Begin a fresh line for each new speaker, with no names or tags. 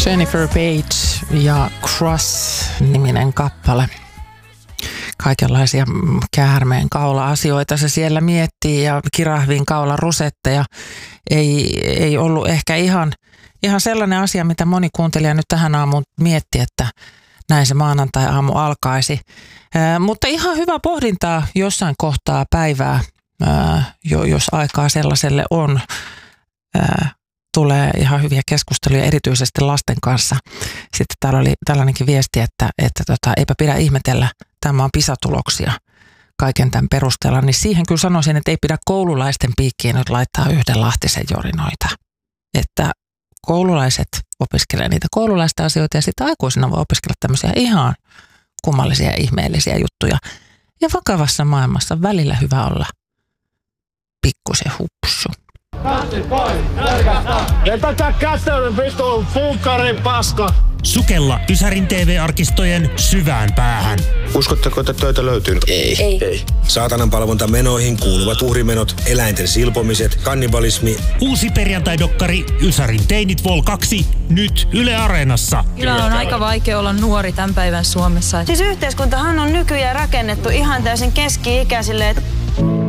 Jennifer Page ja Cross-niminen kappale. Kaikenlaisia käärmeen kaula-asioita se siellä miettii ja kirahvin kaula rusetteja ei ollut ehkä ihan sellainen asia, mitä moni kuuntelija nyt tähän aamuun mietti, että näin se maanantai-aamu alkaisi. Mutta ihan hyvä pohdintaa jossain kohtaa päivää, jos aikaa sellaiselle on. Tulee ihan hyviä keskusteluja erityisesti lasten kanssa. Sitten täällä oli tällainenkin viesti, että eipä pidä ihmetellä, tämä on PISA-tuloksia kaiken tämän perusteella. Niin siihen kyllä sanoisin, että ei pidä koululaisten piikkiin nyt laittaa yhden Lahtisen jorinoita. Että koululaiset opiskelee niitä koululaisten asioita ja sitten aikuisina voi opiskella tämmöisiä ihan kummallisia ja ihmeellisiä juttuja. Ja vakavassa maailmassa välillä hyvä olla pikkusen hupsu.
Vetäkää kättöinen vittu funkkarin paska!
Sukella Ysärin TV-arkistojen syvään päähän.
Uskotteko, että töitä löytyy?
Ei.
Saatanan palvontamenoihin kuuluvat uhrimenot, eläinten silpomiset, kannibalismi.
Uusi perjantai-dokkari Ysärin teinit Vol 2 nyt Yle Areenassa.
Kyllä on aika vaikea olla nuori tämän päivän Suomessa.
Siis yhteiskuntahan on nykyään rakennettu ihan täysin keski-ikäisille.